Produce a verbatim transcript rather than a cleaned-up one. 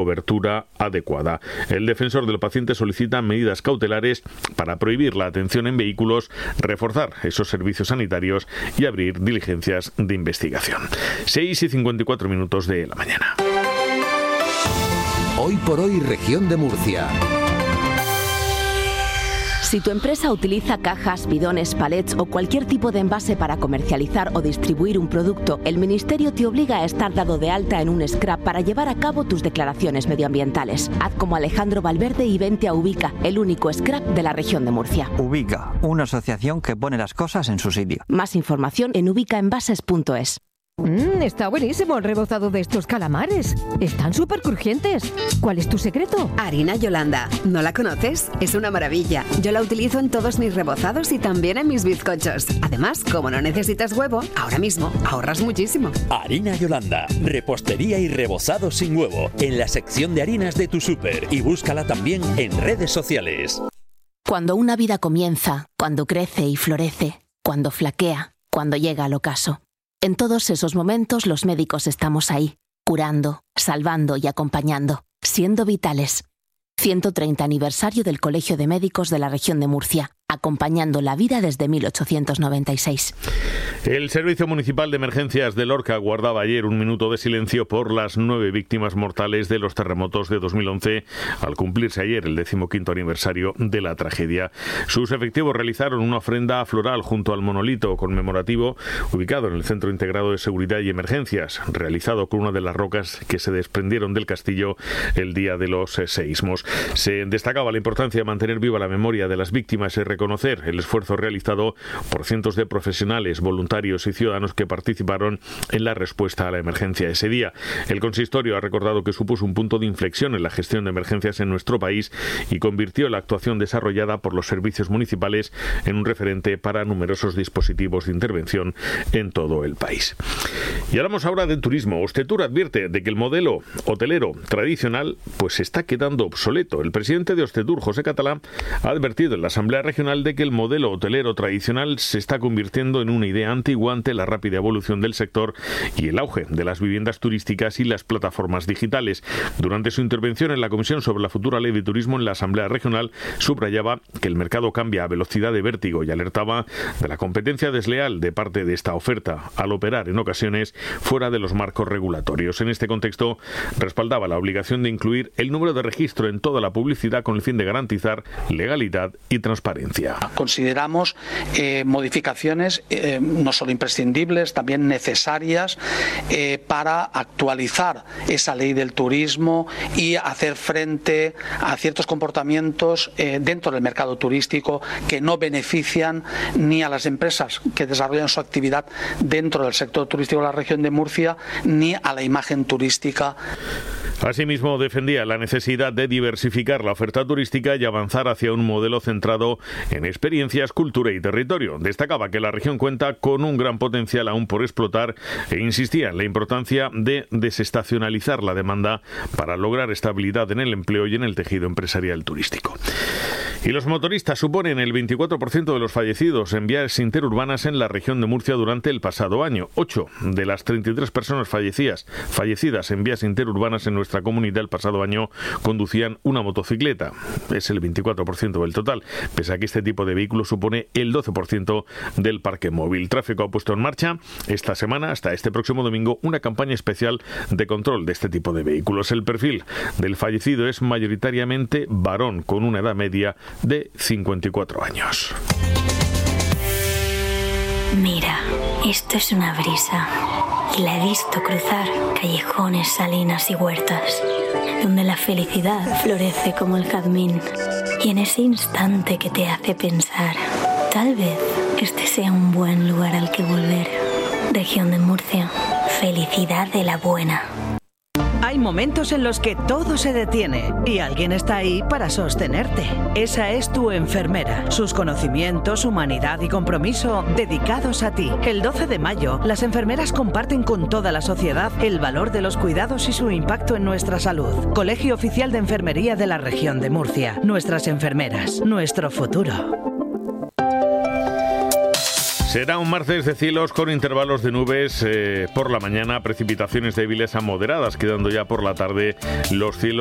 cobertura adecuada. El defensor del paciente solicita medidas cautelares para prohibir la atención en vehículos, reforzar esos servicios sanitarios y abrir diligencias de investigación. seis y cincuenta y cuatro minutos de la mañana. Hoy por hoy, región de Murcia. Si tu empresa utiliza cajas, bidones, palets o cualquier tipo de envase para comercializar o distribuir un producto, el Ministerio te obliga a estar dado de alta en un scrap para llevar a cabo tus declaraciones medioambientales. Haz como Alejandro Valverde y vente a Ubica, el único scrap de la región de Murcia. Ubica, una asociación que pone las cosas en su sitio. Más información en ubicaenvases punto es. Mmm, está buenísimo el rebozado de estos calamares. Están súper crujientes. ¿Cuál es tu secreto? Harina Yolanda. ¿No la conoces? Es una maravilla. Yo la utilizo en todos mis rebozados y también en mis bizcochos. Además, como no necesitas huevo, ahora mismo ahorras muchísimo. Harina Yolanda. Repostería y rebozado sin huevo. En la sección de harinas de tu súper. Y búscala también en redes sociales. Cuando una vida comienza, cuando crece y florece, cuando flaquea, cuando llega al ocaso. En todos esos momentos los médicos estamos ahí, curando, salvando y acompañando, siendo vitales. ciento treinta aniversario del Colegio de Médicos de la Región de Murcia, acompañando la vida desde mil ochocientos noventa y seis. El Servicio Municipal de Emergencias de Lorca guardaba ayer un minuto de silencio por las nueve víctimas mortales de los terremotos de dos mil once, al cumplirse ayer el decimoquinto aniversario de la tragedia. Sus efectivos realizaron una ofrenda floral junto al monolito conmemorativo ubicado en el Centro Integrado de Seguridad y Emergencias, realizado con una de las rocas que se desprendieron del castillo el día de los seísmos. Se destacaba la importancia de mantener viva la memoria de las víctimas y reconocer el esfuerzo realizado por cientos de profesionales, voluntarios y ciudadanos que participaron en la respuesta a la emergencia ese día. El consistorio ha recordado que supuso un punto de inflexión en la gestión de emergencias en nuestro país y convirtió la actuación desarrollada por los servicios municipales en un referente para numerosos dispositivos de intervención en todo el país. Y hablamos ahora de turismo. Ostetur advierte de que el modelo hotelero tradicional pues se está quedando obsoleto. El presidente de Ostetur, José Catalá, ha advertido en la Asamblea Regional de que el modelo hotelero tradicional se está convirtiendo en una idea antigua ante la rápida evolución del sector y el auge de las viviendas turísticas y las plataformas digitales. Durante su intervención en la Comisión sobre la futura Ley de Turismo en la Asamblea Regional, subrayaba que el mercado cambia a velocidad de vértigo y alertaba de la competencia desleal de parte de esta oferta al operar en ocasiones fuera de los marcos regulatorios. En este contexto, respaldaba la obligación de incluir el número de registro en toda la publicidad con el fin de garantizar legalidad y transparencia. Consideramos eh, modificaciones eh, no solo imprescindibles, también necesarias eh, para actualizar esa ley del turismo y hacer frente a ciertos comportamientos eh, dentro del mercado turístico que no benefician ni a las empresas que desarrollan su actividad dentro del sector turístico de la región de Murcia ni a la imagen turística. Asimismo, defendía la necesidad de diversificar la oferta turística y avanzar hacia un modelo centrado en experiencias, cultura y territorio. Destacaba que la región cuenta con un gran potencial aún por explotar e insistía en la importancia de desestacionalizar la demanda para lograr estabilidad en el empleo y en el tejido empresarial turístico. Y los motoristas suponen el veinticuatro por ciento de los fallecidos en vías interurbanas en la región de Murcia durante el pasado año. Ocho de las treinta y tres personas fallecidas, fallecidas en vías interurbanas en nuestra comunidad el pasado año conducían una motocicleta. Es el veinticuatro por ciento del total, pese a que este tipo de vehículo supone el doce por ciento del parque móvil. Tráfico ha puesto en marcha esta semana, hasta este próximo domingo, una campaña especial de control de este tipo de vehículos. El perfil del fallecido es mayoritariamente varón, con una edad media de cincuenta y cuatro años. Mira, esto es una brisa y la he visto cruzar callejones, salinas y huertas, donde la felicidad florece como el jazmín. Y en ese instante que te hace pensar, tal vez este sea un buen lugar al que volver. Región de Murcia, felicidad de la buena. Hay momentos en los que todo se detiene y alguien está ahí para sostenerte. Esa es tu enfermera. Sus conocimientos, humanidad y compromiso dedicados a ti. El doce de mayo, las enfermeras comparten con toda la sociedad el valor de los cuidados y su impacto en nuestra salud. Colegio Oficial de Enfermería de la Región de Murcia. Nuestras enfermeras, nuestro futuro. Será un martes de cielos con intervalos de nubes eh, por la mañana, precipitaciones débiles a moderadas, quedando ya por la tarde los cielos